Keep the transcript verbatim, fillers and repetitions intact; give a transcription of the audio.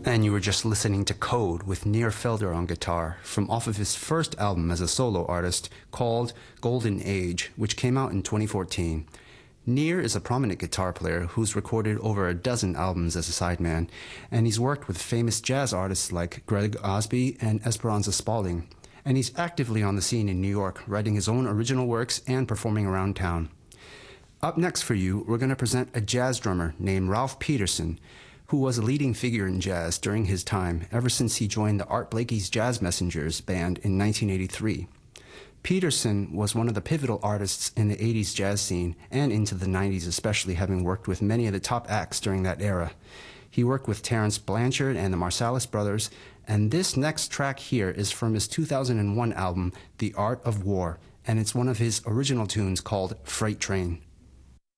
And you were just listening to Code with Nir Felder on guitar from off of his first album as a solo artist called Golden Age, which came out in twenty fourteen. Nir is a prominent guitar player who's recorded over a dozen albums as a sideman, and he's worked with famous jazz artists like Greg Osby and Esperanza Spalding. And he's actively on the scene in New York, writing his own original works and performing around town. Up next for you, we're going to present a jazz drummer named Ralph Peterson, who was a leading figure in jazz during his time ever since he joined the Art Blakey's Jazz Messengers band in nineteen eighty-three. Peterson was one of the pivotal artists in the eighties jazz scene and into the nineties, especially, having worked with many of the top acts during that era. He worked with Terence Blanchard and the Marsalis Brothers, and this next track here is from his two thousand one album, The Art of War, and it's one of his original tunes called Freight Train.